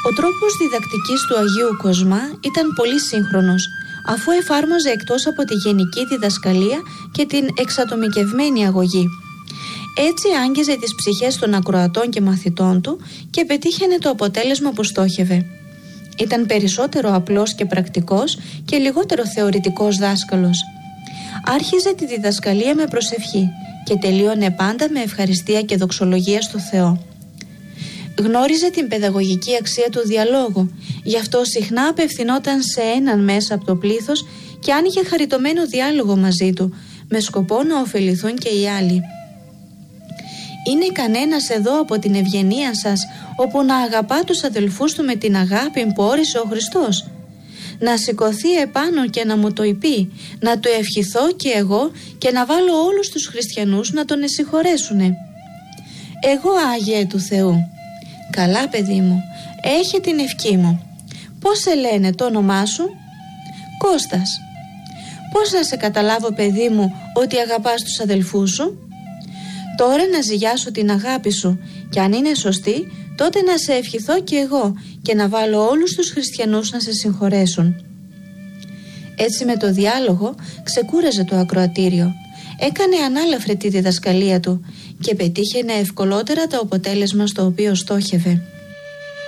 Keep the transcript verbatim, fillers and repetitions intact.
Ο τρόπος διδακτικής του Αγίου Κοσμά ήταν πολύ σύγχρονος, αφού εφάρμοζε εκτός από τη γενική διδασκαλία και την εξατομικευμένη αγωγή. Έτσι άγγιζε τις ψυχές των ακροατών και μαθητών του και πετύχαινε το αποτέλεσμα που στόχευε. Ήταν περισσότερο απλός και πρακτικός και λιγότερο θεωρητικός δάσκαλος. Άρχιζε τη διδασκαλία με προσευχή και τελείωνε πάντα με ευχαριστία και δοξολογία στο Θεό. Γνώριζε την παιδαγωγική αξία του διαλόγου, γι' αυτό συχνά απευθυνόταν σε έναν μέσα από το πλήθος και άνοιγε χαριτωμένο διάλογο μαζί του, με σκοπό να ωφεληθούν και οι άλλοι. Είναι κανένας εδώ από την ευγενία σας, όπου να αγαπά τους αδελφούς του με την αγάπη που όρισε ο Χριστός? Να σηκωθεί επάνω και να μου το είπε, να του ευχηθώ και εγώ και να βάλω όλους τους χριστιανούς να τον εσυγχωρέσουνε. Εγώ, Άγιε του Θεού. Καλά, παιδί μου, έχε την ευχή μου. Πώς σε λένε το όνομά σου? Κώστας. Πώς να σε καταλάβω, παιδί μου, ότι αγαπάς τους αδελφούς σου? Τώρα να ζυγιάσω την αγάπη σου και αν είναι σωστή, τότε να σε ευχηθώ και εγώ και να βάλω όλους τους χριστιανούς να σε συγχωρέσουν. Έτσι με το διάλογο ξεκούραζε το ακροατήριο, έκανε ανάλαφρη τη διδασκαλία του και πετύχαινε ευκολότερα το αποτέλεσμα στο οποίο στόχευε.